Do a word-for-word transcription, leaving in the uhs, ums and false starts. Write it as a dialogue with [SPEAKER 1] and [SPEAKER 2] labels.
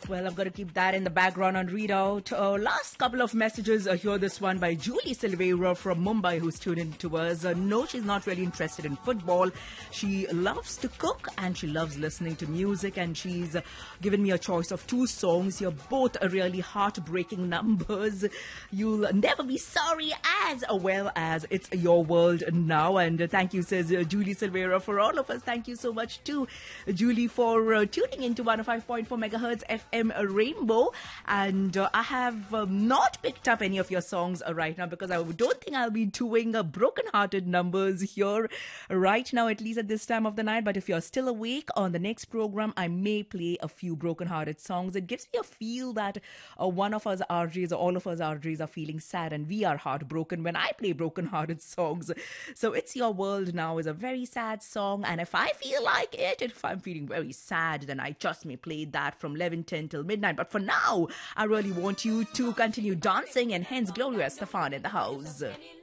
[SPEAKER 1] Well, I've got to keep that in the background and read out uh, last couple of messages. Uh, here, this one by Julie Silveira from Mumbai, who's tuned in to us. Uh, no, she's not really interested in football. She loves to cook and she loves listening to music. And she's uh, given me a choice of two songs. You're both uh, really heartbreaking numbers. You'll never be sorry, as well as It's Your World Now. And uh, thank you, says uh, Julie Silveira, for all of us. Thank you so much to uh, Julie for uh, tuning into one oh five point four megahertz F M Rainbow. And uh, I have um, not picked up any of your songs uh, right now because I don't think I'll be doing uh, broken-hearted numbers here right now, at least at this time of the night. But if you're still awake, on the next program, I may play a few broken-hearted songs. It gives me a feel that uh, one of us R Js or all of us R Js are feeling sad and we are heartbroken when I play broken-hearted songs. So It's Your World Now is a very sad song, and if I feel like it, if I'm feeling very sad, then I just may play that from eleven ten till midnight. But for now, I really want you to continue dancing, and hence Gloria Stefan in the house.